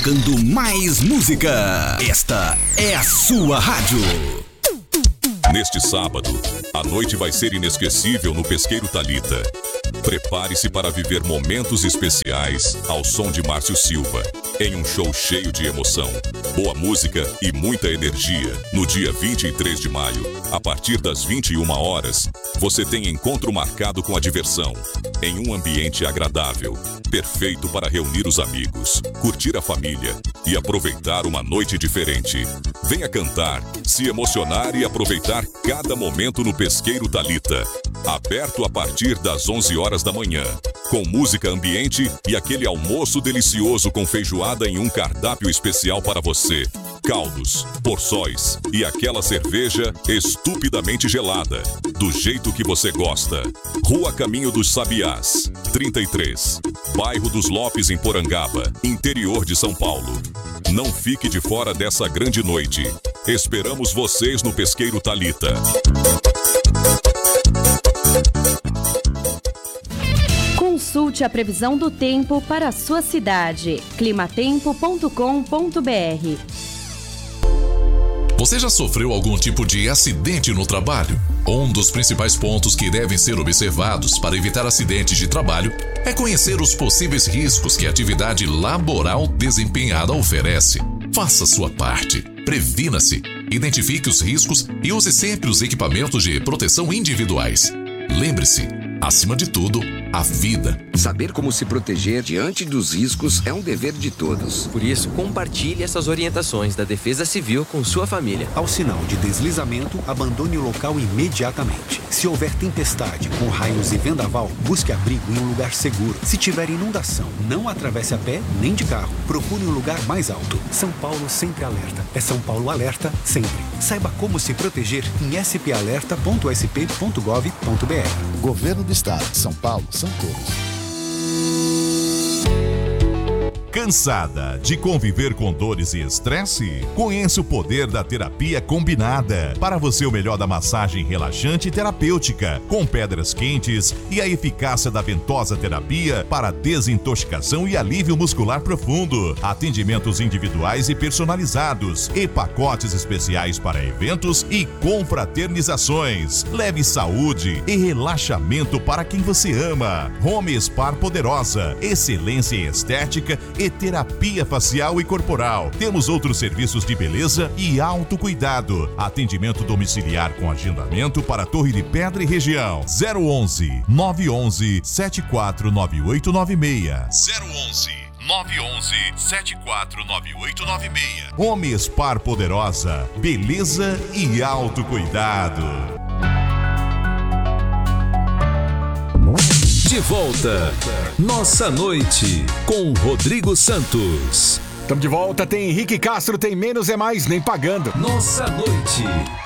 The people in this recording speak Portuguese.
tocando mais música. Esta é a sua rádio. Neste sábado, a noite vai ser inesquecível no Pesqueiro Thalita. Prepare-se para viver momentos especiais ao som de Márcio Silva, em um show cheio de emoção, boa música e muita energia. No dia 23 de maio, a partir das 21 horas, você tem encontro marcado com a diversão, em um ambiente agradável, perfeito para reunir os amigos, curtir a família e aproveitar uma noite diferente. Venha cantar, se emocionar e aproveitar cada momento no Pesqueiro Thalita. Aberto a partir das 11 horas da manhã, com música ambiente e aquele almoço delicioso com feijoada em um cardápio especial para você. Caldos, porções e aquela cerveja estupidamente gelada, do jeito que você gosta. Rua Caminho dos Sabiás, 33, bairro dos Lopes, em Porangaba, interior de São Paulo. Não fique de fora dessa grande noite. Esperamos vocês no Pesqueiro Thalita. Consulte a previsão do tempo para a sua cidade. climatempo.com.br. Você já sofreu algum tipo de acidente no trabalho? Um dos principais pontos que devem ser observados para evitar acidentes de trabalho é conhecer os possíveis riscos que a atividade laboral desempenhada oferece. Faça sua parte. Previna-se. Identifique os riscos e use sempre os equipamentos de proteção individuais. Lembre-se, acima de tudo, a vida. Saber como se proteger diante dos riscos é um dever de todos. Por isso, compartilhe essas orientações da Defesa Civil com sua família. Ao sinal de deslizamento, abandone o local imediatamente. Se houver tempestade, com raios e vendaval, busque abrigo em um lugar seguro. Se tiver inundação, não atravesse a pé nem de carro. Procure um lugar mais alto. São Paulo sempre alerta. É São Paulo alerta sempre. Saiba como se proteger em spalerta.sp.gov.br. Governo do Estado de São Paulo, são todos. Cansada de conviver com dores e estresse? Conheça o poder da terapia combinada. Para você, o melhor da massagem relaxante e terapêutica, com pedras quentes e a eficácia da ventosa terapia para desintoxicação e alívio muscular profundo. Atendimentos individuais e personalizados e pacotes especiais para eventos e confraternizações. Leve saúde e relaxamento para quem você ama. Home Spa Poderosa, excelência em estética e terapia facial e corporal. Temos outros serviços de beleza e autocuidado. Atendimento domiciliar com agendamento para Torre de Pedra e região. 011 911 749896. 011 911 749896. Home Spa Poderosa, beleza e autocuidado. De volta, Nossa Noite, com Rodrigo Santos. Estamos de volta, tem Henrique Castro, tem Menos é Mais, nem pagando. Nossa Noite.